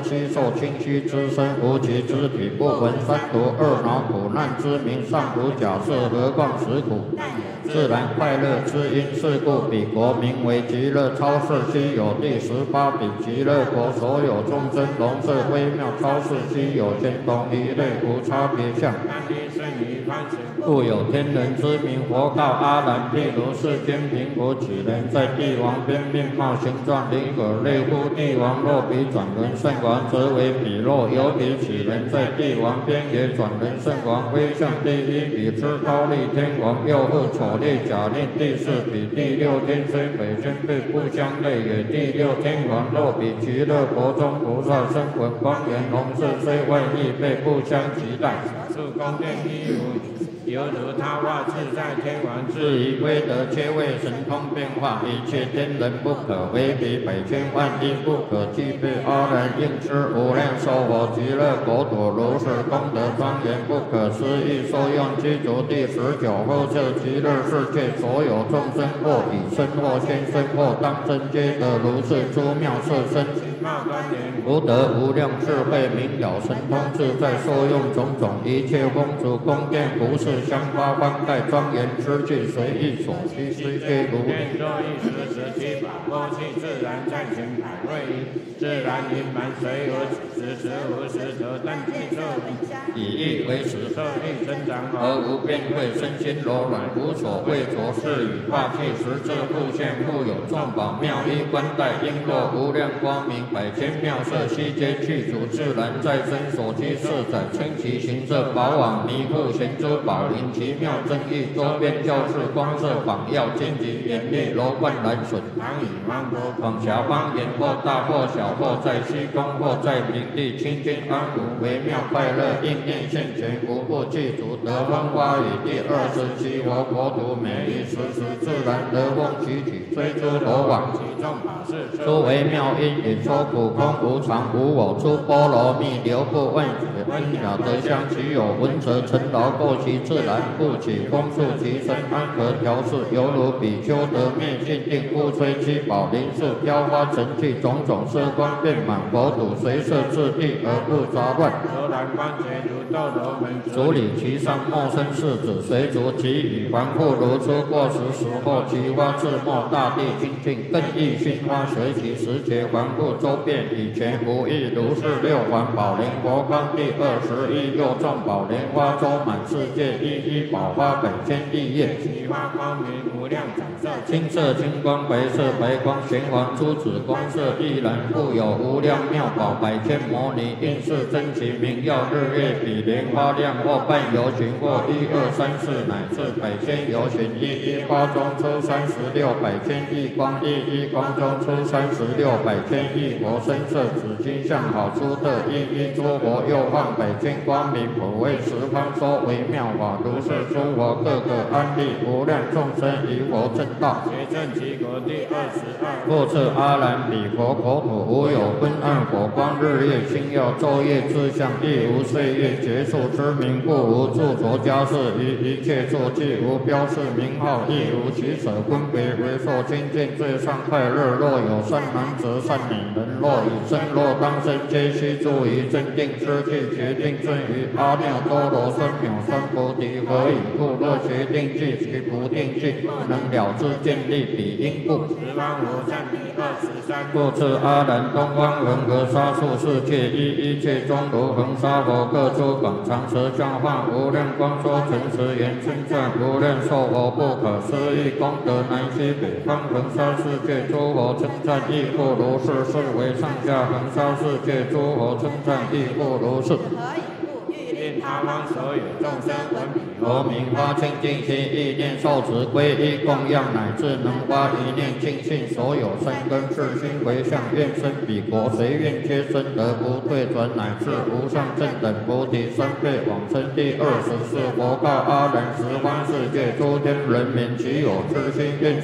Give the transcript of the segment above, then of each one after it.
七受清虚之身，无其肢体，不闻三毒二恼苦难之名，尚无假设，何况实苦？自然快乐之因，是故彼国名为极乐。超世稀有第18比极乐国所有众生，龙色微妙，超世稀有，见同一类，无差别相。故有天人之名，佛告阿难：譬如世间贫苦几人，在帝王边面貌形状灵可类乎？帝王若比转轮圣王，则为彼若有比几人，在帝王边也转轮圣王，威相第一比之高丽天王，又复丑烈假令第4比第6天，虽北宣对不相类也。第6天王若比极乐国中菩萨身闻光源弘誓，虽外亦被不相及待。是宫殿一如犹如他化自在天王，至于威德，皆为神通变化，一切天人不可为比，百千万亿不可计备。阿难应知无量寿佛极乐国土，如是功德庄严不可思议。受用具足第19后设极乐世界，所有众生或以身或现身或当身，皆得如是诸妙色身。福德无量智慧明了神通自在，受用种种一切风烛宫殿服饰香花方盖庄严之具，随意所需，虽皆如若一时时期法过去，自然在前百位一，自然盈满随有此时无时得，但具色以意为实，色力增长而无变慧，身心柔软，无所畏着，是以化气实质复现，复有众宝妙衣冠带璎珞无量光明，百千妙色悉皆具足，自然在身所居色载，称其形色宝网弥覆贤珠宝林，奇妙正义，周边教室光色榜耀，荆棘严厉，楼观蓝笋，唐以芒果，广狭方言，或大或小，或在虚空，或在平地，清净安无，微妙快乐，应念现前，无不具足。得风花雨第27佛国土，每一时时自然得风起起，虽诸罗网，其众法事，诸微妙因引，说苦空无常无我，诸波罗蜜流布万雪，恩雅德香，其有闻者尘劳过其自然，故起风速其身，安和调适，犹如比丘得灭尽定，故吹七宝林树，飘花成器，种种色光遍满佛土，随色自地而不杂乱。如来观觉如斗罗门，处理其上莫生世子，随逐其语还复如初过时时候，其花自没，大地清净，更益熏花随其时节还复周遍，以前无异，如是六环宝莲佛光第21又众宝莲花周满世界，一一宝花百千亿叶，其花光明无量彩色，青色青光，白色白光，玄黄珠子光色亦然，故有无量妙宝百千摩尼，应是真其名耀，日月比莲花亮，或半游巡，或1、2、3、4乃至百千游巡，一一花中出36百千亿光，一一光中出36百千亿佛身色，紫金相好出特，一一诸佛又放百千光明，普为十方说微妙法，如是诸佛各个安立，无量众生以佛正道，结正其国第22。复次阿难，彼佛国土无有昏暗火光，日夜星耀，昼夜之相，亦无岁月结束之名，故无著着家事，于一切作具无标示名号，亦无取舍分别，为受清净最上快乐。若有善男子善女人，若以身若当身，皆须住于真定之具，决定正于阿耨多罗三藐三菩提。何以故？若决定具其不定具，不能了知见立彼因故。十方无上第23。复次阿难，东方恒河沙数世界，一切中如恒沙佛，各诸广长舌相化，无量光说诚实言，称赞无量寿佛不可思议功德，南西北方恒沙世界诸佛称赞亦复如是，是为上下恒沙世界诸佛称赞亦复如是。令他方所有众生闻彼佛名花清净心，意念受持皈依供养，乃至能发一念净信，所有善根是心回向，愿生彼国，随愿皆生，得不退转，乃至无上正等菩提三辈往生。第24佛告阿难，十方世界诸天人民，其有痴心愿生彼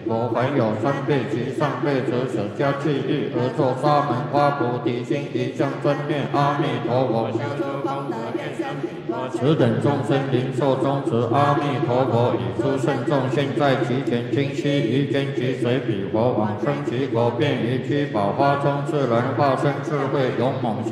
佛，凡有三辈及上辈者，舍家弃欲而作沙门花菩提心，一向专念阿弥陀佛。此等众生灵寿终止，阿弥陀佛以诸圣众现在其前，今悉于间及随彼佛往生其国，便于居宝花中自然化身智慧勇猛。